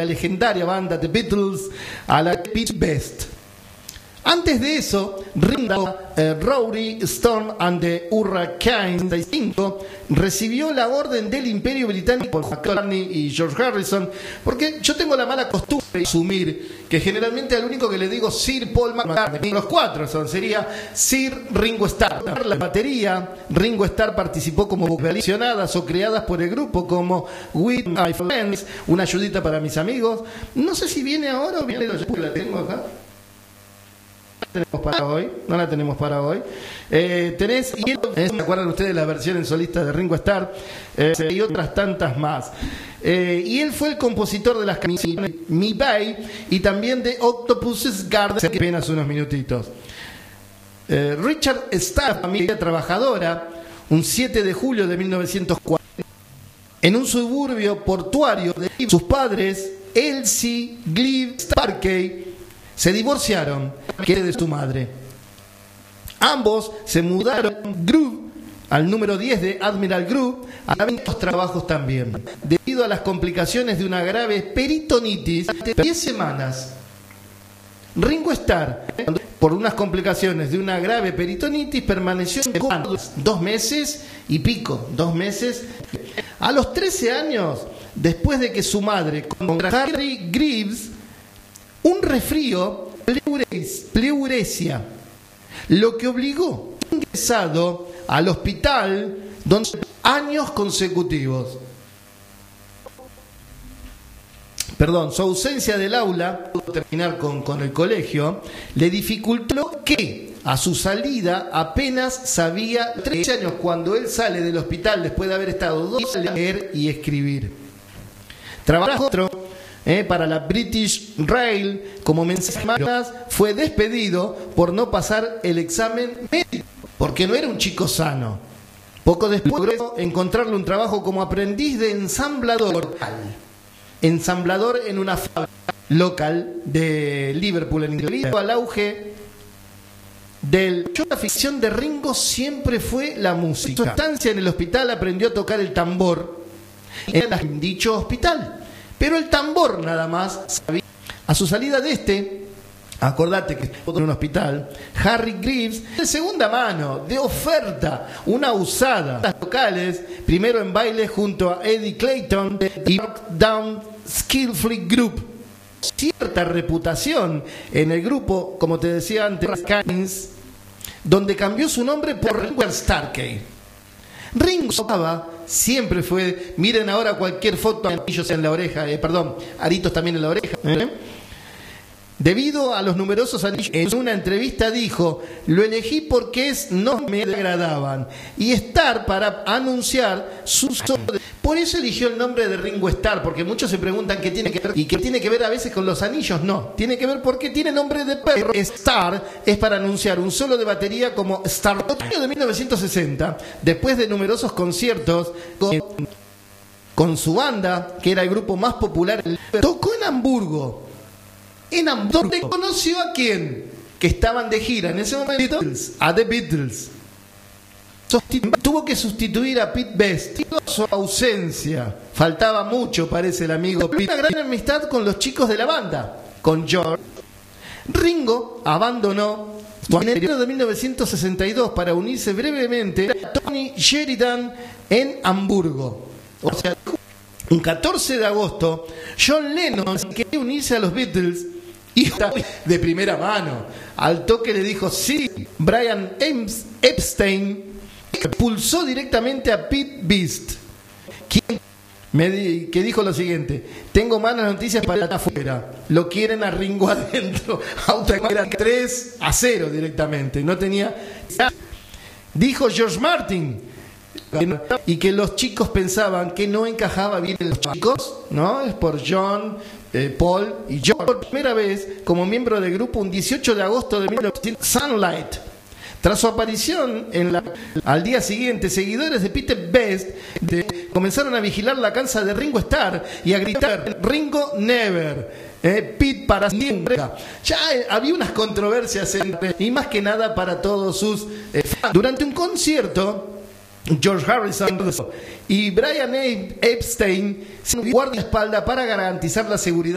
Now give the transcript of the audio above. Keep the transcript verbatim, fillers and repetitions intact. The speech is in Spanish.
la legendaria banda The Beatles a la Pete Best. Antes de eso, Ringo, eh, Rolling Stone and the Hurricanes sesenta y cinco recibió la orden del Imperio Británico por McCartney y George Harrison, porque yo tengo la mala costumbre de asumir que generalmente al único que le digo Sir Paul McCartney, los cuatro son, sería Sir Ringo Starr. La batería, Ringo Starr participó como vocalizadas o creadas por el grupo como With My Friends, una ayudita para mis amigos. No sé si viene ahora o viene, la tengo acá. Tenemos para hoy, no la tenemos para hoy. Eh, tenés, y eh, ¿se acuerdan ustedes de la versión en solista de Ringo Starr? Eh, y otras tantas más. Eh, y él fue el compositor de las canciones Me Bay y también de Octopus's Garden, que apenas unos minutitos. Eh, Richard Starr, familia trabajadora, un siete de julio de mil novecientos cuarenta, en un suburbio portuario de sus padres, Elsie Gleave Starkey, se divorciaron, que era de su madre. Ambos se mudaron Groove, al número diez de Admiral Groove, a los trabajos también. Debido a las complicaciones de una grave peritonitis de diez semanas, Ringo Starr, por unas complicaciones de una grave peritonitis, permaneció en coma dos meses y pico, dos meses. A los trece años, después de que su madre contrajera Harry Greaves un resfrío, pleuresia, lo que obligó a ingresado al hospital donde años consecutivos. Perdón, su ausencia del aula, pudo terminar con, con el colegio, le dificultó que a su salida apenas sabía trece años cuando él sale del hospital después de haber estado dos años leer y escribir. Trabajó otro Eh, para la British Rail como mensajeras, fue despedido por no pasar el examen médico, porque no era un chico sano. Poco después logró encontrarle un trabajo como aprendiz de ensamblador local, ensamblador en una fábrica local de Liverpool, en Inglaterra. Al auge del la ficción de Ringo siempre fue la música. En su estancia en el hospital aprendió a tocar el tambor en dicho hospital, pero el tambor nada más sabía. A su salida de este, acordate que estuvo en un hospital, Harry Greaves, de segunda mano, de oferta, una usada, las locales, primero en baile junto a Eddie Clayton y Down Skillfully Group. Cierta reputación en el grupo, como te decía antes, Canis, donde cambió su nombre por Ringo Starkey. Ringo siempre fue, miren ahora cualquier foto, anillos en la oreja, eh, perdón, aritos también en la oreja. ¿eh? Debido a los numerosos anillos, en una entrevista dijo: lo elegí porque es, no me agradaban, y Starr para anunciar sus... Por eso eligió el nombre de Ringo Starr, porque muchos se preguntan qué tiene que ver, y qué tiene que ver a veces con los anillos. No, tiene que ver porque tiene nombre de perro. Starr es para anunciar un solo de batería como Starr. En el año de mil novecientos sesenta, después de numerosos conciertos con, con su banda, que era el grupo más popular, tocó en Hamburgo. En Hamburgo, donde conoció a quién, que estaban de gira en ese momento, a The Beatles. Tuvo que sustituir a Pete Best. Su ausencia, faltaba mucho, parece el amigo Pete. Una gran amistad con los chicos de la banda, con George. Ringo abandonó en enero de mil novecientos sesenta y dos para unirse brevemente a Tony Sheridan en Hamburgo. O sea, un catorce de agosto, John Lennon quería unirse a los Beatles y de primera mano, al toque le dijo sí. Brian Epstein expulsó directamente a Pete Best, quien me di, que dijo lo siguiente: tengo malas noticias para afuera, lo quieren a Ringo adentro. Auto era tres a cero directamente, no tenía. Dijo George Martin, y que los chicos pensaban que no encajaba bien en los chicos, ¿no? Es por John, eh, Paul y George. Por primera vez como miembro del grupo un dieciocho de agosto de mil novecientos, Sunlight. Tras su aparición en la, al día siguiente, seguidores de Pete Best de, comenzaron a vigilar la casa de Ringo Starr y a gritar: Ringo never, eh, Pete para siempre. Ya eh, había unas controversias entre, y más que nada para todos sus eh, fans. Durante un concierto, George Harrison y Brian Epstein se guardaespaldas para garantizar la seguridad